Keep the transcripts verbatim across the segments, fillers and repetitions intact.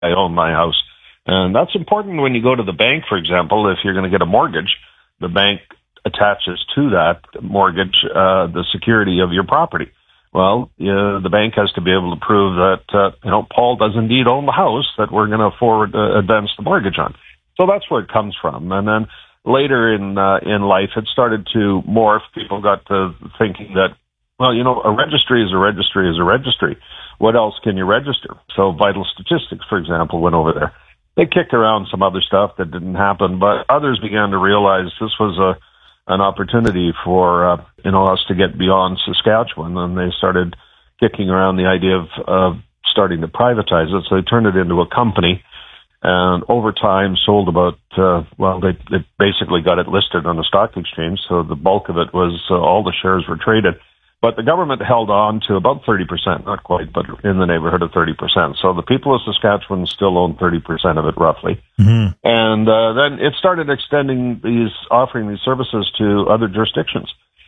I own my house. And that's important when you go to the bank, for example. If you're going to get a mortgage, the bank attaches to that mortgage uh, the security of your property. Well, uh, the bank has to be able to prove that, uh, you know, Paul does indeed own the house that we're going to forward uh, advance the mortgage on. So that's where it comes from. And then later in uh, in life, it started to morph. People got to thinking that, well, you know, a registry is a registry is a registry. What else can you register? So Vital Statistics, for example, went over there. They kicked around some other stuff that didn't happen, but others began to realize this was a an opportunity for, uh, you know, us to get beyond Saskatchewan, and they started kicking around the idea of, of starting to privatize it. So they turned it into a company, and over time sold about, uh, well, they, they basically got it listed on the stock exchange, so the bulk of it was, uh, all the shares were traded. But the government held on to about thirty percent, not quite, but in the neighborhood of thirty percent. So the people of Saskatchewan still own thirty percent of it, roughly. Mm-hmm. And uh, then it started extending these, offering these services to other jurisdictions.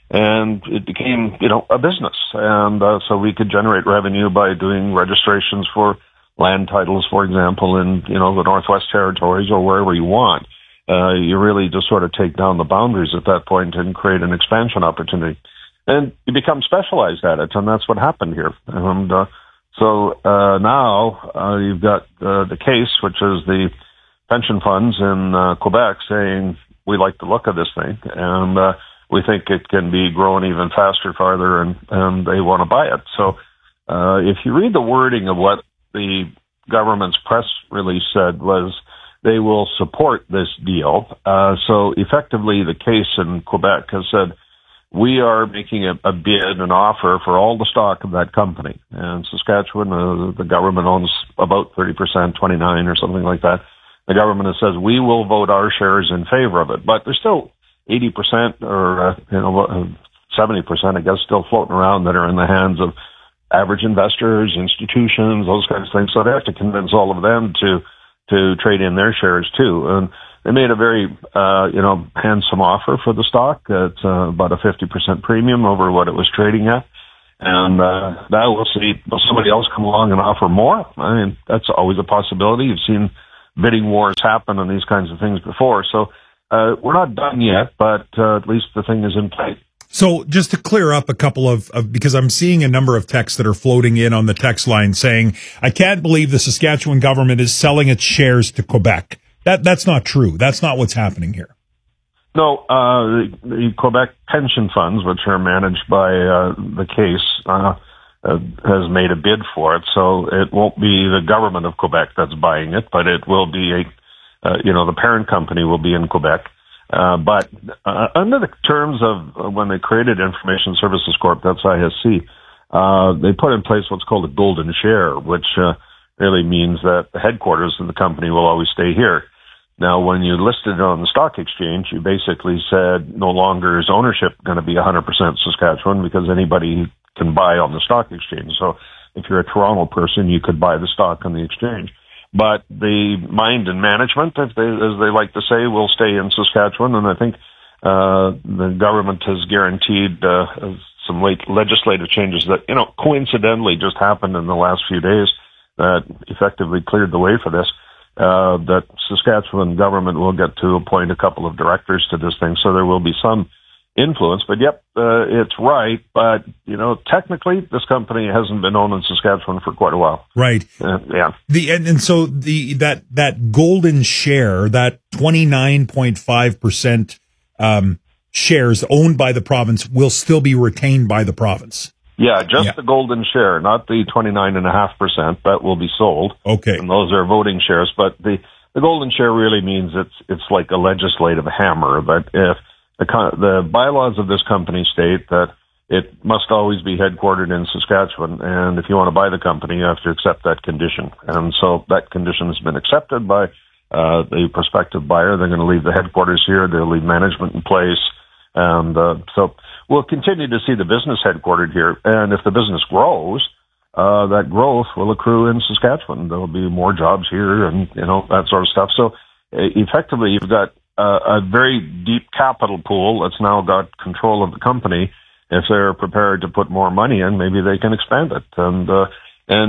And it became, you know, a business. And uh, so we could generate revenue by doing registrations for land titles, for example, in, you know, the Northwest Territories or wherever you want. Uh, you really just sort of take down the boundaries at that point and create an expansion opportunity. And you become specialized at it, and that's what happened here. And uh, so uh, now uh, you've got uh, the case, which is the pension funds in uh, Quebec saying, we like the look of this thing, and uh, we think it can be grown even faster, farther, and, and they want to buy it. So uh, if you read the wording of what the government's press release said was they will support this deal. Uh, so effectively the case in Quebec has said, we are making a, a bid, an offer for all the stock of that company. And Saskatchewan, uh, the government owns about thirty percent, twenty-nine or something like that. The government says we will vote our shares in favor of it. But there's still eighty percent or, uh, you know, seventy percent, I guess, still floating around that are in the hands of average investors, institutions, those kinds of things. So they have to convince all of them to, to trade in their shares too. And they made a very, uh, you know, handsome offer for the stock at uh, about a fifty percent premium over what it was trading at. And uh, now we'll see, will somebody else come along and offer more? I mean, that's always a possibility. You've seen bidding wars happen on these kinds of things before. So uh, we're not done yet, but uh, at least the thing is in play. So just to clear up a couple of, of, because I'm seeing a number of texts that are floating in on the text line saying, I can't believe the Saskatchewan government is selling its shares to Quebec. That That's not true. That's not what's happening here. No, uh, the, the Quebec pension funds, which are managed by uh, the case, uh, uh, has made a bid for it. So it won't be the government of Quebec that's buying it, but it will be a, uh, you know, the parent company will be in Quebec. Uh, but uh, under the terms of uh, when they created Information Services Corp, that's I S C, uh, they put in place what's called a golden share, which uh, really means that the headquarters of the company will always stay here. Now, when you listed it on the stock exchange, you basically said no longer is ownership going to be one hundred percent Saskatchewan because anybody can buy on the stock exchange. So if you're a Toronto person, you could buy the stock on the exchange. But the mind and management, if they, as they like to say, will stay in Saskatchewan. And I think uh, the government has guaranteed uh, some late legislative changes that, you know, coincidentally just happened in the last few days that effectively cleared the way for this. Uh, that Saskatchewan government will get to appoint a couple of directors to this thing, so there will be some influence. But yep, uh, it's right. But you know, technically, this company hasn't been owned in Saskatchewan for quite a while. Right. Uh, yeah. The and, and so the that that golden share, that twenty nine point five percent um, shares owned by the province, will still be retained by the province. Yeah, just yeah. the golden share, not the twenty-nine point five percent. That will be sold. Okay. And those are voting shares. But the, the golden share really means it's it's like a legislative hammer. That if the, the bylaws of this company state that it must always be headquartered in Saskatchewan, and if you want to buy the company, you have to accept that condition. And so that condition has been accepted by uh, the prospective buyer. They're going to leave the headquarters here. They'll leave management in place. And uh, so we'll continue to see the business headquartered here. And if the business grows, uh, that growth will accrue in Saskatchewan. There'll be more jobs here and, you know, that sort of stuff. So uh, effectively, you've got uh, a very deep capital pool that's now got control of the company. If they're prepared to put more money in, maybe they can expand it. And, uh, and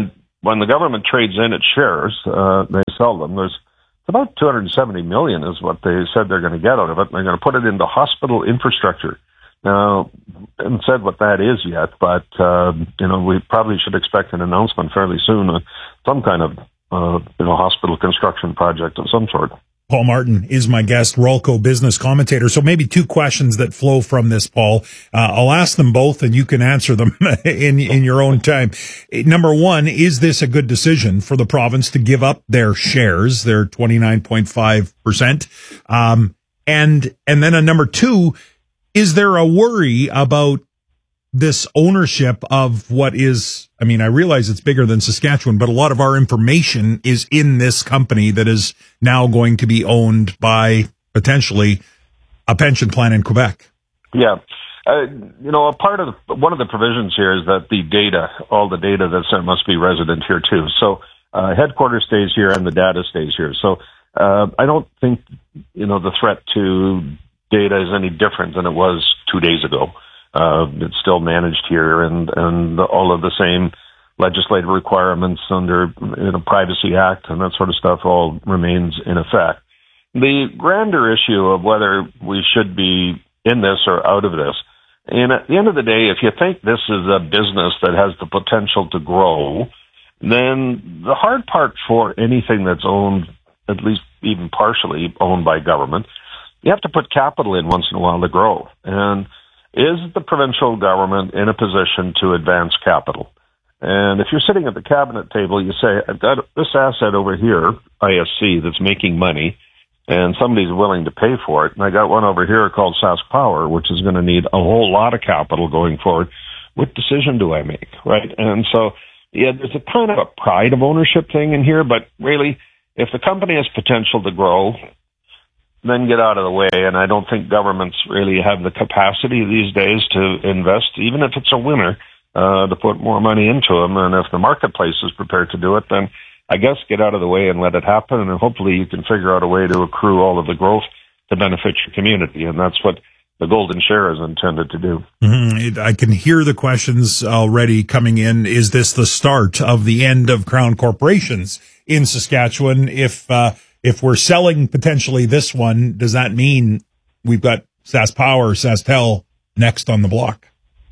when the government trades in its shares, uh, they sell them. There's about two hundred seventy million is what they said they're going to get out of it. They're going to put it into hospital infrastructure. Now, I haven't said what that is yet, but, uh, you know, we probably should expect an announcement fairly soon on some kind of, uh, you know, hospital construction project of some sort. Paul Martin is my guest, Rawlco business commentator. So maybe two questions that flow from this, Paul. Uh, I'll ask them both and you can answer them in, in your own time. Number one, is this a good decision for the province to give up their shares, their twenty-nine point five percent? Um, and, and then a number two, is there a worry about this ownership of what is, I mean, I realize it's bigger than Saskatchewan, but a lot of our information is in this company that is now going to be owned by potentially a pension plan in Quebec. Yeah. Uh, you know, a part of the, one of the provisions here is that the data, all the data that's sent must be resident here too. So, uh, headquarters stays here and the data stays here. So, uh, I don't think, you know, the threat to data is any different than it was two days ago. Uh, it's still managed here, and, and all of the same legislative requirements under you know, Privacy Act and that sort of stuff all remains in effect. The grander issue of whether we should be in this or out of this, and at the end of the day, if you think this is a business that has the potential to grow, then the hard part for anything that's owned, at least even partially owned by government, you have to put capital in once in a while to grow. And is the provincial government in a position to advance capital? And if you're sitting at the cabinet table, you say, I've got this asset over here, I S C, that's making money, and somebody's willing to pay for it. And I got one over here called SaskPower, which is going to need a whole lot of capital going forward. What decision do I make, right? And so, yeah, there's a kind of a pride of ownership thing in here, but really, if the company has potential to grow, then get out of the way. And I don't think governments really have the capacity these days to invest, even if it's a winner, uh, to put more money into them. And if the marketplace is prepared to do it, then I guess get out of the way and let it happen. And hopefully you can figure out a way to accrue all of the growth to benefit your community. And that's what the golden share is intended to do. Mm-hmm. I can hear the questions already coming in. Is this the start of the end of Crown corporations in Saskatchewan? If, uh, If we're selling potentially this one, does that mean we've got SaskPower, SaskTel next on the block?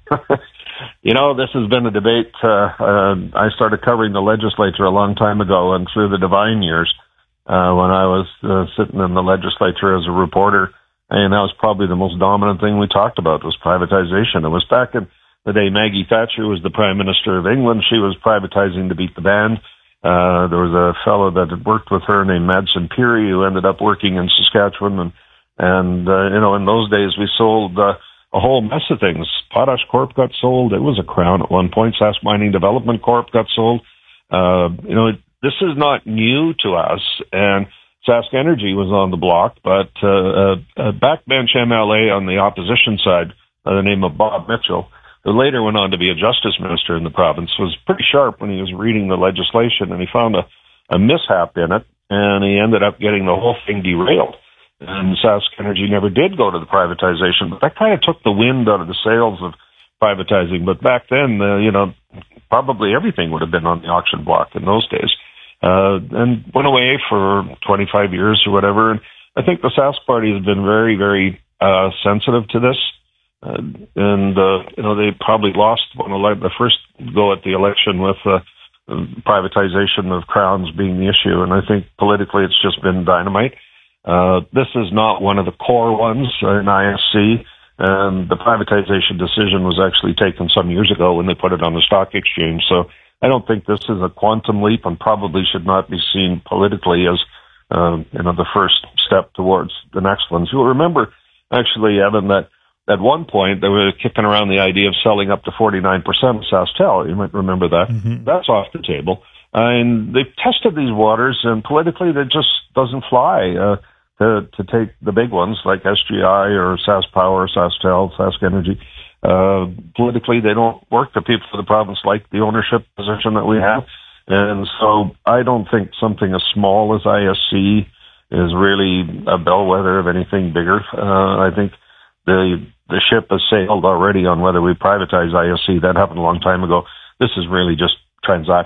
You know, this has been a debate. Uh, uh, I started covering the legislature a long time ago, and through the Divine years, uh, when I was uh, sitting in the legislature as a reporter, and that was probably the most dominant thing we talked about was privatization. It was back in the day Maggie Thatcher was the Prime Minister of England. She was privatizing to beat the band. Uh, there was a fellow that had worked with her named Madsen Peary who ended up working in Saskatchewan. And, and uh, you know, in those days we sold uh, a whole mess of things. Potash Corp got sold. It was a Crown at one point. Sask Mining Development Corp got sold. Uh, you know, this is not new to us. And Sask Energy was on the block, but uh, a, a backbench M L A on the opposition side by the name of Bob Mitchell, who later went on to be a justice minister in the province, was pretty sharp when he was reading the legislation, and he found a, a mishap in it, and he ended up getting the whole thing derailed. And Sask Energy never did go to the privatization, but that kind of took the wind out of the sails of privatizing. But back then, uh, you know, probably everything would have been on the auction block in those days, uh, and went away for twenty-five years or whatever. And I think the Sask Party has been very, very uh, sensitive to this. Uh, and, uh, you know, they probably lost one ele- the first go at the election with uh, privatization of Crowns being the issue. And I think politically it's just been dynamite. Uh, this is not one of the core ones in I S C. And the privatization decision was actually taken some years ago when they put it on the stock exchange. So I don't think this is a quantum leap and probably should not be seen politically as, uh, you know, the first step towards the next ones. You'll remember, actually, Evan, that at one point, they were kicking around the idea of selling up to forty-nine percent of SaskTel. You might remember that. Mm-hmm. That's off the table. And they've tested these waters, and politically, that just doesn't fly uh, to, to take the big ones like S G I or SaskPower, SaskTel, Sask Energy. Uh, politically, they don't work. The people of the province like the ownership position that we have. And so I don't think something as small as I S C is really a bellwether of anything bigger. Uh, I think The the ship has sailed already on whether we privatize I S C. That happened a long time ago. This is really just transactional.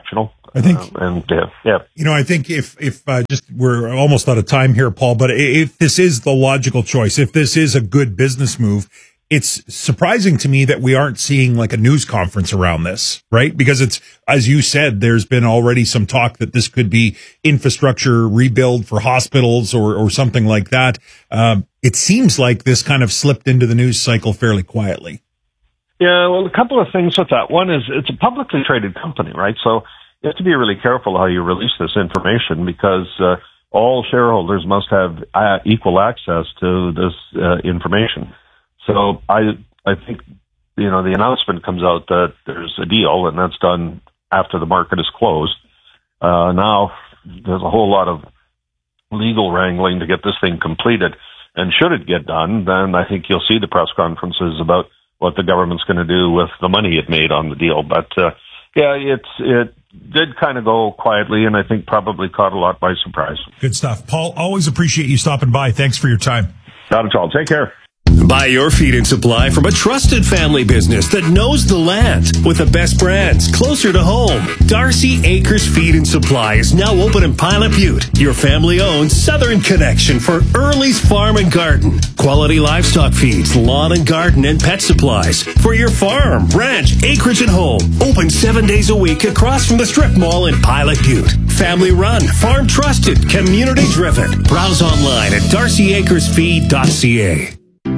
I think, uh, and uh, yeah, you know, I think if, if, uh, just, we're almost out of time here, Paul, but if this is the logical choice, if this is a good business move, it's surprising to me that we aren't seeing like a news conference around this, right? Because it's, as you said, there's been already some talk that this could be infrastructure rebuild for hospitals or, or something like that. Um, it seems like this kind of slipped into the news cycle fairly quietly. Yeah, well, a couple of things with that. One is it's a publicly traded company, right? So you have to be really careful how you release this information because uh, all shareholders must have uh, equal access to this uh, information. So I I think, you know, the announcement comes out that there's a deal, and that's done after the market is closed. Uh, now there's a whole lot of legal wrangling to get this thing completed. And should it get done, then I think you'll see the press conferences about what the government's going to do with the money it made on the deal. But, uh, yeah, it's it did kind of go quietly, and I think probably caught a lot by surprise. Good stuff. Paul, always appreciate you stopping by. Thanks for your time. Not at all. Take care. Buy your feed and supply from a trusted family business that knows the land with the best brands closer to home. Darcy Acres Feed and Supply is now open in Pilot Butte, your family-owned southern connection for Early's Farm and Garden. Quality livestock feeds, lawn and garden, and pet supplies for your farm, ranch, acreage, and home. Open seven days a week across from the Strip Mall in Pilot Butte. Family run, farm trusted, community driven. Browse online at darcy acres feed dot c a.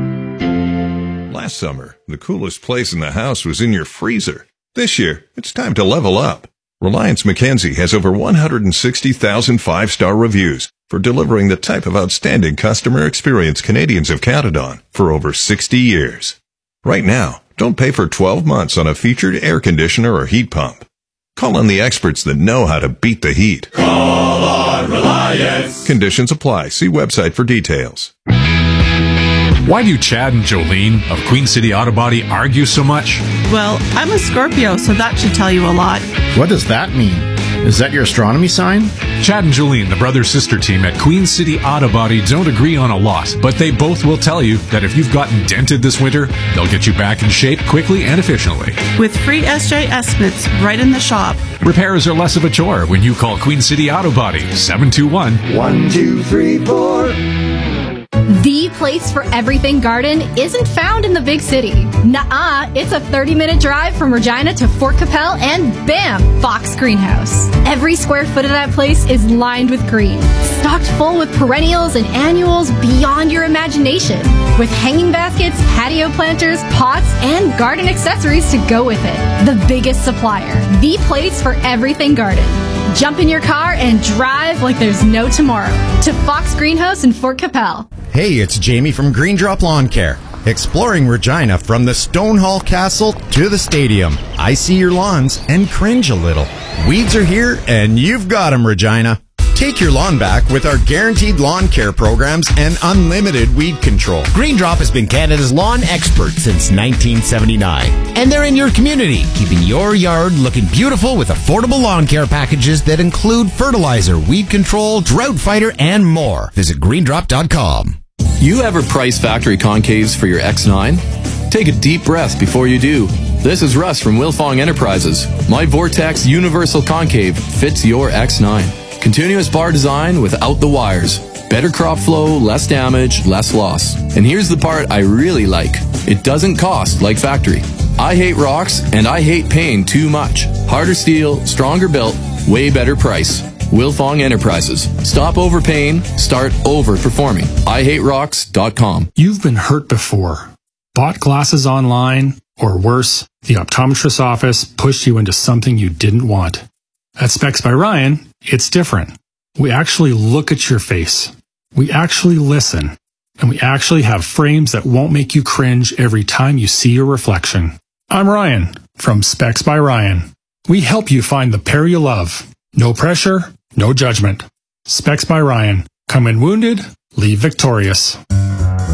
Last summer, the coolest place in the house was in your freezer. This year, it's time to level up. Reliance Mackenzie has over one hundred sixty thousand five-star reviews for delivering the type of outstanding customer experience Canadians have counted on for over sixty years. Right now, don't pay for twelve months on a featured air conditioner or heat pump. Call on the experts that know how to beat the heat. Call on Reliance. Conditions apply. See website for details. Why do Chad and Jolene of Queen City Auto Body argue so much? Well, I'm a Scorpio, so that should tell you a lot. What does that mean? Is that your astronomy sign? Chad and Jolene, the brother-sister team at Queen City Auto Body, don't agree on a lot, but they both will tell you that if you've gotten dented this winter, they'll get you back in shape quickly and efficiently. With free S J estimates right in the shop. Repairs are less of a chore when you call Queen City Auto Body, seven two one, one two three four. The place for everything garden isn't found in the big city. Nuh-uh, it's a thirty-minute drive from Regina to Fort Capel, and bam, Fox Greenhouse. Every square foot of that place is lined with green, stocked full with perennials and annuals beyond your imagination, with hanging baskets, patio planters, pots, and garden accessories to go with it. The biggest supplier, the place for everything garden. Jump in your car and drive like there's no tomorrow to Fox Greenhouse in Fort Capel. Hey, it's Jamie from Green Drop Lawn Care. Exploring Regina from the Stonehall Castle to the stadium. I see your lawns and cringe a little. Weeds are here and you've got them, Regina. Take your lawn back with our guaranteed lawn care programs and unlimited weed control. Green Drop has been Canada's lawn expert since nineteen seventy-nine. And they're in your community, keeping your yard looking beautiful with affordable lawn care packages that include fertilizer, weed control, drought fighter, and more. Visit green drop dot com. You ever price factory concaves for your X nine? Take a deep breath before you do. This is Russ from Wilfong Enterprises. My Vortex Universal Concave fits your X nine. Continuous bar design without the wires. Better crop flow, less damage, less loss. And here's the part I really like. It doesn't cost like factory. I hate rocks and I hate paying too much. Harder steel, stronger built, way better price. Wilfong Enterprises. Stop overpaying, start overperforming. I hate rocks dot com. You've been hurt before. Bought glasses online, or worse, the optometrist's office pushed you into something you didn't want. At Specs by Ryan, it's different. We actually look at your face. We actually listen. And we actually have frames that won't make you cringe every time you see your reflection. I'm Ryan from Specs by Ryan. We help you find the pair you love. No pressure, no judgment. Specs by Ryan. Come in wounded, leave victorious.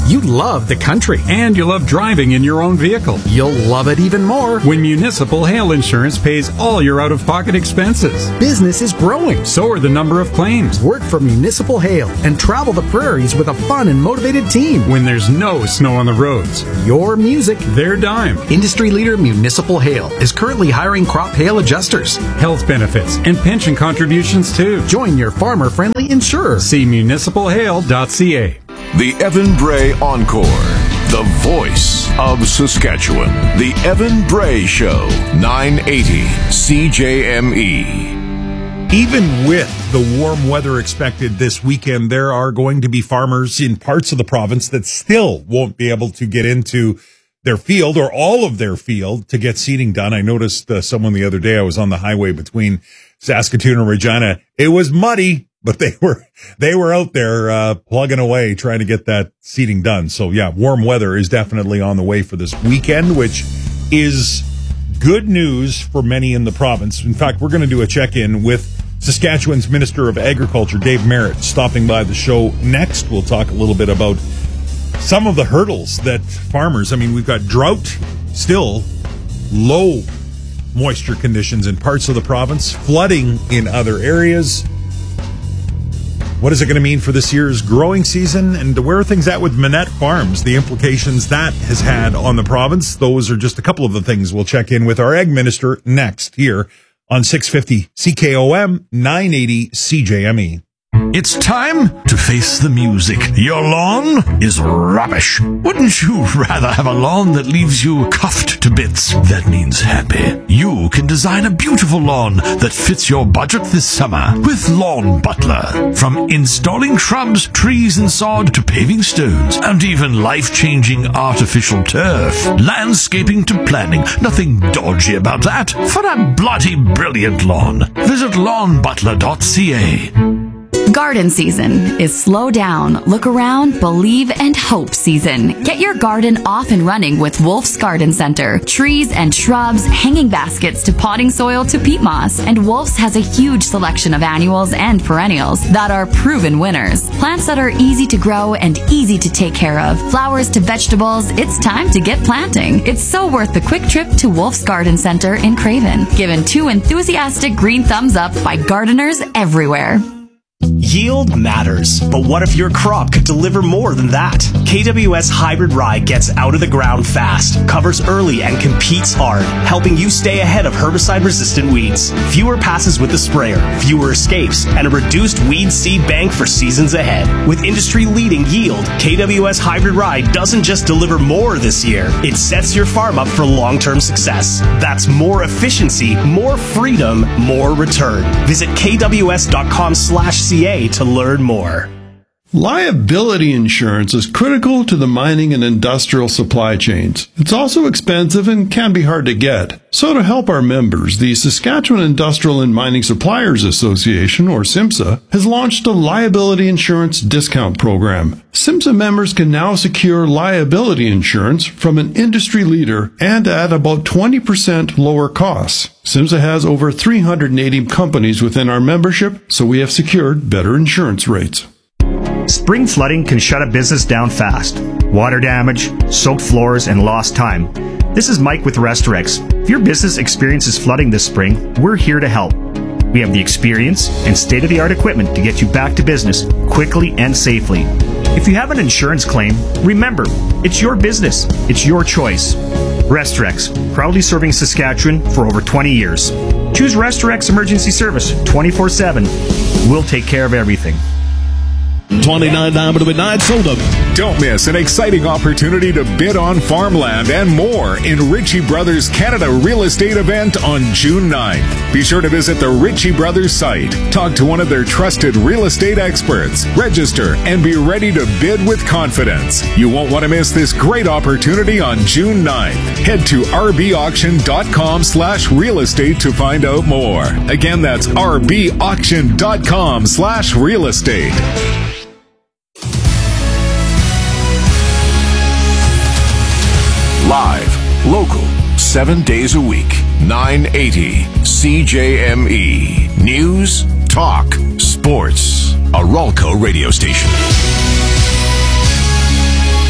You love the country. And you love driving in your own vehicle. You'll love it even more when Municipal Hail Insurance pays all your out-of-pocket expenses. Business is growing. So are the number of claims. Work for Municipal Hail and travel the prairies with a fun and motivated team. When there's no snow on the roads. Your music, their dime. Industry leader Municipal Hail is currently hiring crop hail adjusters. Health benefits and pension contributions too. Join your farmer-friendly insurer. See municipal hail dot c a. The Evan Bray Encore, the voice of Saskatchewan. The Evan Bray Show, nine eighty C J M E. Even with the warm weather expected this weekend, there are going to be farmers in parts of the province that still won't be able to get into their field or all of their field to get seeding done. I noticed uh, someone the other day, I was on the highway between Saskatoon and Regina. It was muddy, but they were, they were out there, uh, plugging away, trying to get that seeding done. So yeah, warm weather is definitely on the way for this weekend, which is good news for many in the province. In fact, we're going to do a check-in with Saskatchewan's Minister of Agriculture, Dave Merritt, stopping by the show next. We'll talk a little bit about some of the hurdles that farmers, I mean, we've got drought, still low moisture conditions in parts of the province, flooding in other areas. What is it going to mean for this year's growing season, and where are things at with Minette Farms, the implications that has had on the province? Those are just a couple of the things we'll check in with our Ag Minister next here on six fifty C K O M, nine eighty C J M E. It's time to face the music. Your lawn is rubbish. Wouldn't you rather have a lawn that leaves you cuffed to bits? That means happy. You can design a beautiful lawn that fits your budget this summer with Lawn Butler. From installing shrubs, trees, and sod to paving stones, and even life-changing artificial turf. Landscaping to planning. Nothing dodgy about that. For a bloody brilliant lawn, visit lawn butler dot c a. Garden season is slow down, look around, believe, and hope season. Get your garden off and running with Wolf's Garden Center. Trees and shrubs, hanging baskets to potting soil to peat moss. And Wolf's has a huge selection of annuals and perennials that are proven winners. Plants that are easy to grow and easy to take care of. Flowers to vegetables, it's time to get planting. It's so worth the quick trip to Wolf's Garden Center in Craven. Given two enthusiastic green thumbs up by gardeners everywhere. Yield matters, but what if your crop could deliver more than that? K W S Hybrid Rye gets out of the ground fast, covers early, and competes hard, helping you stay ahead of herbicide-resistant weeds. Fewer passes with the sprayer, fewer escapes, and a reduced weed seed bank for seasons ahead. With industry-leading yield, K W S Hybrid Rye doesn't just deliver more this year, it sets your farm up for long-term success. That's more efficiency, more freedom, more return. Visit K W S dot com slash C A to learn more. Liability insurance is critical to the mining and industrial supply chains. It's also expensive and can be hard to get. So to help our members, the Saskatchewan Industrial and Mining Suppliers Association, or SIMSA, has launched a liability insurance discount program. SIMSA members can now secure liability insurance from an industry leader and at about twenty percent lower costs. SIMSA has over three hundred eighty companies within our membership, so we have secured better insurance rates. Spring flooding can shut a business down fast. Water damage, soaked floors, and lost time. This is Mike with Restorex. If your business experiences flooding this spring, we're here to help. We have the experience and state-of-the-art equipment to get you back to business quickly and safely. If you have an insurance claim, remember, it's your business. It's your choice. Restorex, proudly serving Saskatchewan for over twenty years. Choose Restorex Emergency Service twenty-four seven. We'll take care of everything. twenty-nine Diamond Midnight Soda. Don't miss an exciting opportunity to bid on farmland and more in Ritchie Brothers Canada Real Estate event on June ninth. Be sure to visit the Ritchie Brothers site, talk to one of their trusted real estate experts, register, and be ready to bid with confidence. You won't want to miss this great opportunity on June ninth. Head to r b auction dot com slash real estate to find out more. Again, that's r b auction dot com slash real estate. Live, local, seven days a week, nine eighty C J M E. News, talk, sports. A Ralco radio station.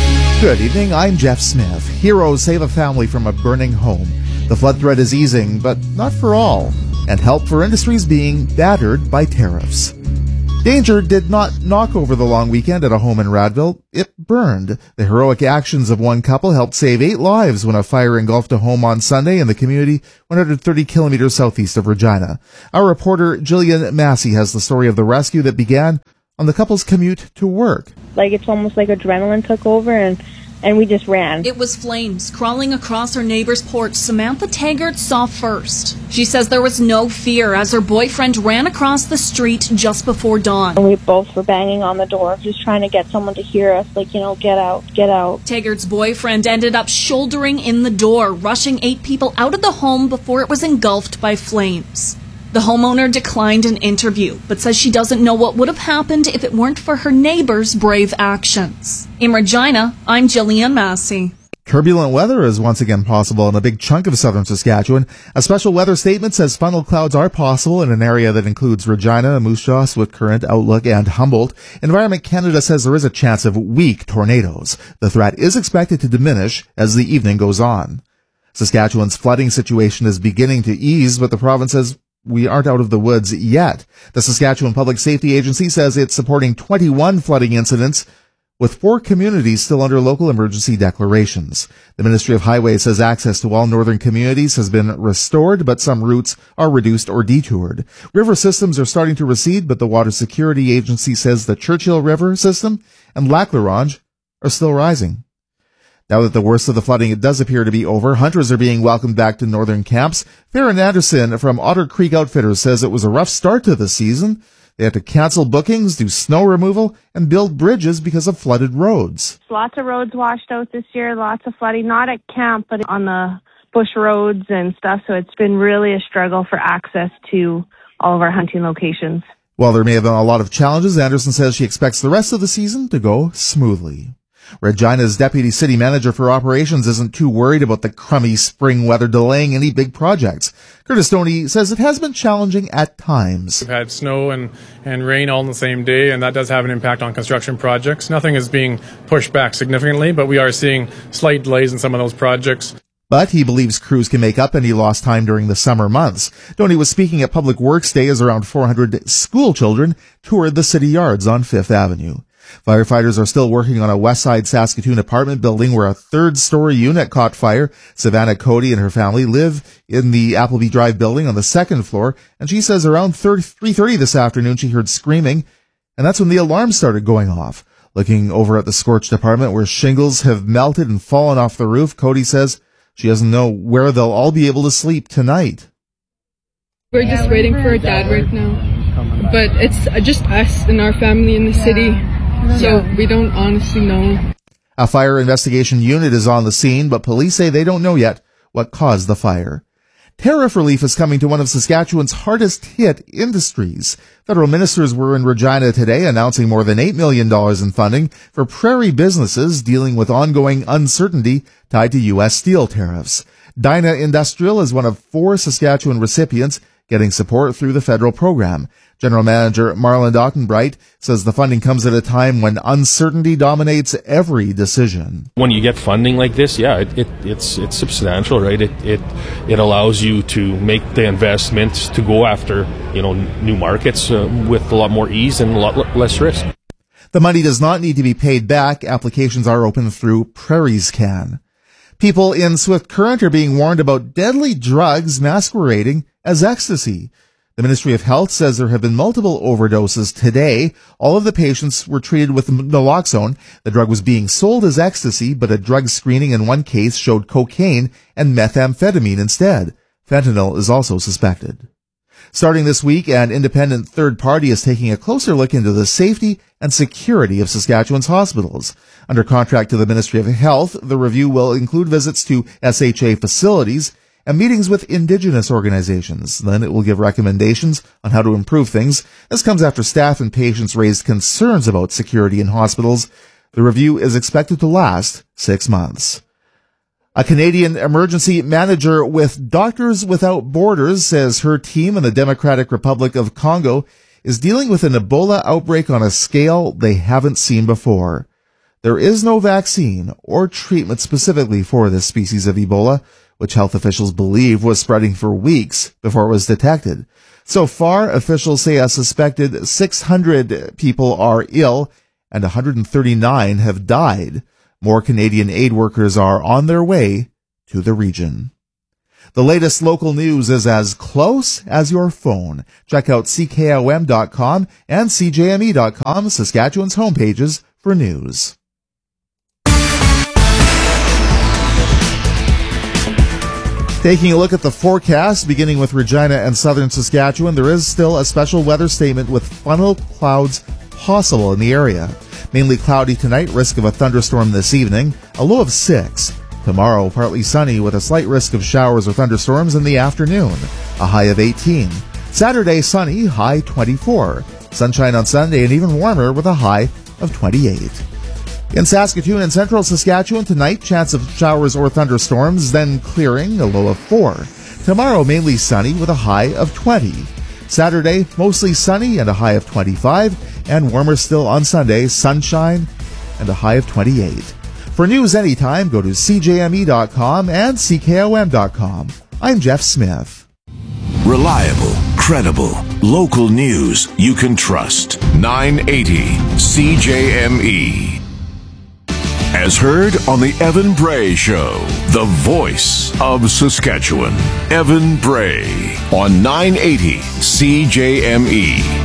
Good evening, I'm Jeff Smith. Heroes save a family from a burning home. The flood threat is easing, but not for all, and help for industries being battered by tariffs. Danger did not knock over the long weekend at a home in Radville. It burned. The heroic actions of one couple helped save eight lives when a fire engulfed a home on Sunday in the community one hundred thirty kilometers southeast of Regina. Our reporter Jillian Massey has the story of the rescue that began on the couple's commute to work. Like, it's almost like adrenaline took over, and and we just ran. It was flames crawling across her neighbor's porch Samantha Taggart saw first. She says there was no fear as her boyfriend ran across the street just before dawn. And we both were banging on the door, just trying to get someone to hear us, like, you know, get out, get out. Taggart's boyfriend ended up shouldering in the door, rushing eight people out of the home before it was engulfed by flames. The homeowner declined an interview, but says she doesn't know what would have happened if it weren't for her neighbor's brave actions. In Regina, I'm Jillian Massey. Turbulent weather is once again possible in a big chunk of southern Saskatchewan. A special weather statement says funnel clouds are possible in an area that includes Regina, Moose Jaw, Swift Current, Outlook, and Humboldt. Environment Canada says there is a chance of weak tornadoes. The threat is expected to diminish as the evening goes on. Saskatchewan's flooding situation is beginning to ease, but the province says we aren't out of the woods yet. The Saskatchewan Public Safety Agency says it's supporting twenty-one flooding incidents, with four communities still under local emergency declarations. The Ministry of Highways says access to all northern communities has been restored, but some routes are reduced or detoured. River systems are starting to recede, but the Water Security Agency says the Churchill River system and Lac La Ronge are still rising. Now that the worst of the flooding does appear to be over, hunters are being welcomed back to northern camps. Farron Anderson from Otter Creek Outfitters says it was a rough start to the season. They had to cancel bookings, do snow removal, and build bridges because of flooded roads. Lots of roads washed out this year, lots of flooding, not at camp, but on the bush roads and stuff. So it's been really a struggle for access to all of our hunting locations. While there may have been a lot of challenges, Anderson says she expects the rest of the season to go smoothly. Regina's deputy city manager for operations isn't too worried about the crummy spring weather delaying any big projects. Curtis Stoney says it has been challenging at times. We've had snow and, and rain all on the same day, and that does have an impact on construction projects. Nothing is being pushed back significantly, but we are seeing slight delays in some of those projects. But he believes crews can make up any lost time during the summer months. Stoney was speaking at Public Works Day as around four hundred school children toured the city yards on Fifth Avenue. Firefighters are still working on a Westside Saskatoon apartment building where a third-story unit caught fire. Savannah Cody and her family live in the Appleby Drive building on the second floor, and she says around three thirty this afternoon she heard screaming, and that's when the alarm started going off. Looking over at the scorched apartment where shingles have melted and fallen off the roof, Cody says she doesn't know where they'll all be able to sleep tonight. We're just waiting for our dad right now, but it's just us and our family in the city. So we don't honestly know. A fire investigation unit is on the scene, but police say they don't know yet what caused the fire. Tariff relief is coming to one of Saskatchewan's hardest hit industries. Federal ministers were in Regina today announcing more than eight million dollars in funding for prairie businesses dealing with ongoing uncertainty tied to U S steel tariffs. Dyna Industrial is one of four Saskatchewan recipients getting support through the federal program. General Manager Marlon Ottenbright says the funding comes at a time when uncertainty dominates every decision. When you get funding like this, yeah, it, it, it's it's substantial, right? It it it allows you to make the investments to go after, you know, new markets uh, with a lot more ease and a lot less risk. The money does not need to be paid back. Applications are open through Prairies Can. People in Swift Current are being warned about deadly drugs masquerading as ecstasy. The Ministry of Health says there have been multiple overdoses today. All of the patients were treated with naloxone. The drug was being sold as ecstasy, but a drug screening in one case showed cocaine and methamphetamine instead. Fentanyl is also suspected. Starting this week, an independent third party is taking a closer look into the safety and security of Saskatchewan's hospitals. Under contract to the Ministry of Health, the review will include visits to S H A facilities and meetings with Indigenous organizations. Then it will give recommendations on how to improve things. This comes after staff and patients raised concerns about security in hospitals. The review is expected to last six months. A Canadian emergency manager with Doctors Without Borders says her team in the Democratic Republic of Congo is dealing with an Ebola outbreak on a scale they haven't seen before. There is no vaccine or treatment specifically for this species of Ebola, which health officials believe was spreading for weeks before it was detected. So far, officials say a suspected six hundred people are ill and one hundred thirty-nine have died. More Canadian aid workers are on their way to the region. The latest local news is as close as your phone. Check out C K O M dot com and C J M E dot com, Saskatchewan's homepages, for news. Taking a look at the forecast, beginning with Regina and southern Saskatchewan, there is still a special weather statement with funnel clouds possible in the area. Mainly cloudy tonight, risk of a thunderstorm this evening, a low of six. Tomorrow, partly sunny with a slight risk of showers or thunderstorms in the afternoon, a high of eighteen. Saturday, sunny, high twenty-four. Sunshine on Sunday and even warmer with a high of twenty-eight. In Saskatoon and central Saskatchewan tonight, chance of showers or thunderstorms, then clearing, a low of four. Tomorrow, mainly sunny with a high of twenty. Saturday, mostly sunny and a high of twenty-five, and warmer still on Sunday, sunshine and a high of twenty-eight. For news anytime, go to C J M E dot com and C K O M dot com. I'm Jeff Smith. Reliable, credible, local news you can trust. nine eighty C J M E. As heard on the Evan Bray Show, the voice of Saskatchewan. Evan Bray on nine eighty C J M E.